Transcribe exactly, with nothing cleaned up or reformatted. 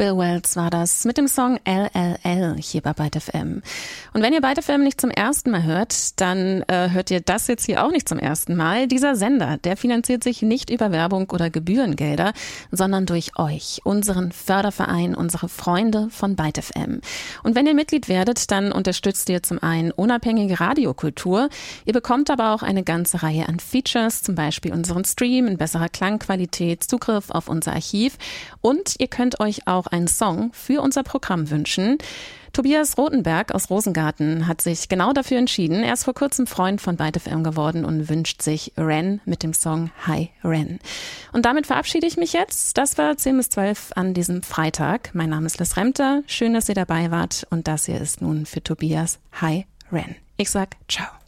Bill Wells war das mit dem Song L L L hier bei Byte F M. Und wenn ihr Byte F M nicht zum ersten Mal hört, dann äh, hört ihr das jetzt hier auch nicht zum ersten Mal. Dieser Sender, der finanziert sich nicht über Werbung oder Gebührengelder, sondern durch euch, unseren Förderverein, unsere Freunde von Byte F M. Und wenn ihr Mitglied werdet, dann unterstützt ihr zum einen unabhängige Radiokultur. Ihr bekommt aber auch eine ganze Reihe an Features, zum Beispiel unseren Stream in besserer Klangqualität, Zugriff auf unser Archiv und ihr könnt euch auch einen Song für unser Programm wünschen. Tobias Rothenberg aus Rosengarten hat sich genau dafür entschieden. Er ist vor kurzem Freund von Byte F M geworden und wünscht sich Ren mit dem Song Hi Ren. Und damit verabschiede ich mich jetzt. Das war zehn bis zwölf an diesem Freitag. Mein Name ist Liz Remter. Schön, dass ihr dabei wart. Und das hier ist nun für Tobias Hi Ren. Ich sag ciao.